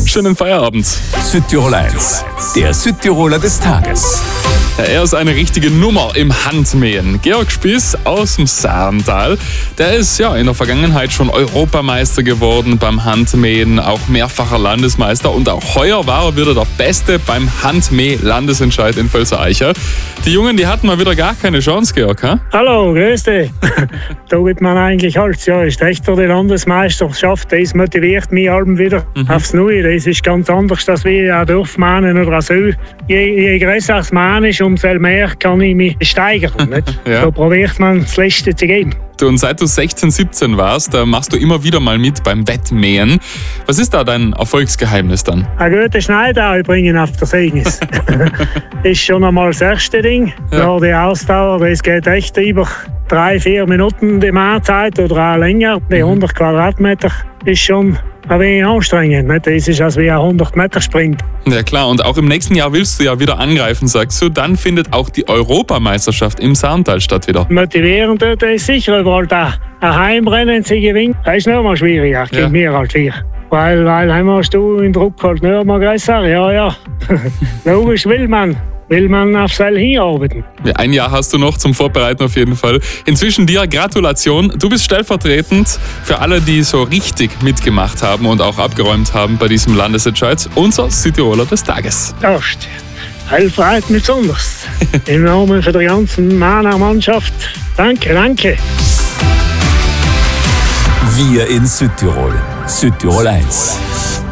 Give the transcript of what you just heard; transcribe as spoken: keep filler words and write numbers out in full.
Schönen Feierabend. Südtirol eins, der Südtiroler des Tages. Ja, er ist eine richtige Nummer im Handmähen. Georg Spiess aus dem Saarntal, der ist ja in der Vergangenheit schon Europameister geworden beim Handmähen, auch mehrfacher Landesmeister, und auch heuer war er wieder der Beste beim Handmäh-Landesentscheid in Völser-Eicher. Die Jungen, die hatten mal wieder gar keine Chance, Georg, ha? Hallo, grüß dich. Da wird man eigentlich alles. Ja, ist echt der Landesmeisterschaft, das motiviert mich allem wieder mhm. aufs Neue. Das ist ganz anders, als wir ja Dorfmahnen oder so. Je, je größer das Mahn ist, umso mehr kann ich mich steigern. Nicht? Ja. Da probiert man das Letzte zu geben. Und seit du sechzehn, siebzehn warst, da machst du immer wieder mal mit beim Wettmähen. Was ist da dein Erfolgsgeheimnis dann? Ein guter Schneider bringen auf das Segnis. Ist schon einmal das erste Ding. Ja. Ja, die Ausdauer, das geht echt über drei, vier Minuten die Mahrzeit oder auch länger. Die hundert Quadratmeter ist schon ein wenig anstrengend. Nicht? Das ist als wie ein hundert Meter Sprint. Ja klar, und auch im nächsten Jahr willst du ja wieder angreifen, sagst du. Dann findet auch die Europameisterschaft im Saarntal statt wieder. Motivierend tut es sicher, weil da ein Heimrennen zu gewinnen, das ist noch mal schwieriger, gegen ja. mir als wir. Weil, weil einmal hast du im Druck halt nicht mal größer. Ja, ja. Logisch will man. Will man auf Seil hinarbeiten. Ja, ein Jahr hast du noch zum Vorbereiten auf jeden Fall. Inzwischen dir Gratulation. Du bist stellvertretend für alle, die so richtig mitgemacht haben und auch abgeräumt haben bei diesem Landesentscheid. Unser Südtiroler des Tages. Ja, das freut mich besonders. Im Namen für die ganzen Mahner Mannschaft. Danke, danke. Wir in Südtirol. Südtirol eins.